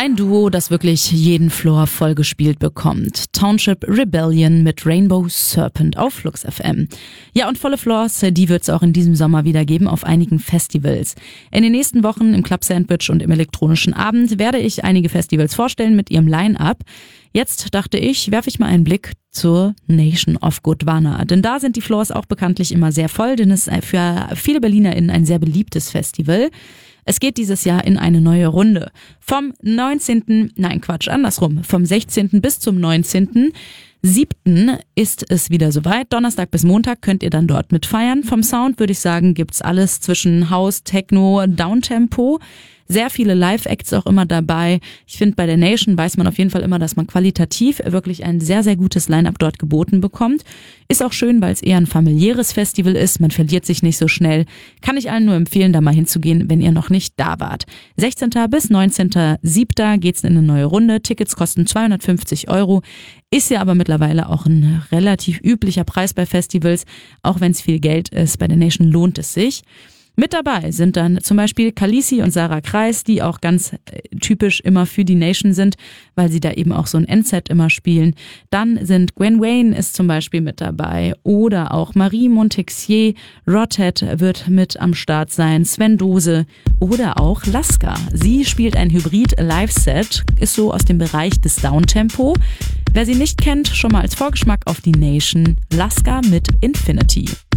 Ein Duo, das wirklich jeden Floor vollgespielt bekommt. Township Rebellion mit Rainbow Serpent auf Flux FM. Ja, und volle Floors, die wird's auch in diesem Sommer wieder geben auf einigen Festivals. In den nächsten Wochen im Club Sandwich und im elektronischen Abend werde ich einige Festivals vorstellen mit ihrem Line-Up. Jetzt dachte ich, werfe ich mal einen Blick zur Nation of Gondwana. Denn da sind die Floors auch bekanntlich immer sehr voll, denn es ist für viele BerlinerInnen ein sehr beliebtes Festival. Es geht dieses Jahr in eine neue Runde. Vom 16. bis zum 19.07. ist es wieder soweit. Donnerstag bis Montag könnt ihr dann dort mit feiern. Vom Sound würde ich sagen, gibt's alles zwischen House, Techno, Downtempo. Sehr viele Live-Acts auch immer dabei. Ich finde, bei der Nation weiß man auf jeden Fall immer, dass man qualitativ wirklich ein sehr, sehr gutes Line-Up dort geboten bekommt. Ist auch schön, weil es eher ein familiäres Festival ist. Man verliert sich nicht so schnell. Kann ich allen nur empfehlen, da mal hinzugehen, wenn ihr noch nicht da wart. 16. bis 19.07. geht's in eine neue Runde. Tickets kosten 250 €. Ist ja aber mittlerweile auch ein relativ üblicher Preis bei Festivals. Auch wenn es viel Geld ist, bei der Nation lohnt es sich. Mit dabei sind dann zum Beispiel Khaleesi und Sarah Kreis, die auch ganz typisch immer für die Nation sind, weil sie da eben auch so ein Endset immer spielen. Dann sind Gwen Wayne ist zum Beispiel mit dabei oder auch Marie Montexier, Rodhead wird mit am Start sein, Sven Dose oder auch Laska. Sie spielt ein Hybrid-Live-Set, ist so aus dem Bereich des Downtempo. Wer sie nicht kennt, schon mal als Vorgeschmack auf die Nation, Laska mit Infinity.